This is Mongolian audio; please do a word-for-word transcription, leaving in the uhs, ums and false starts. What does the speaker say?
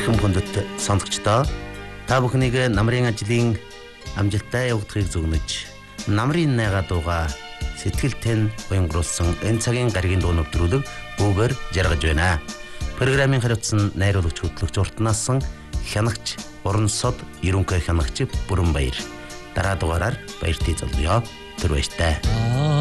эрхэм хүндэт сонсогчдоо та бүхнийг намрын ажлын амжилттай явагдахыг зөвнөж намрын найгаа дууга сэтгэлтэй уянгуулсан энэ цагийн гаригийн дуу нэвтрүүлэг бүгээр жаргаж байна. Программын хариуцсан найруулагч хөтлөгч уртнаас хянагч уран сод ерөнхий хянагч Бүрэнбаяр. Дараа дугаараар баяртай залгая. Тэр баяртай.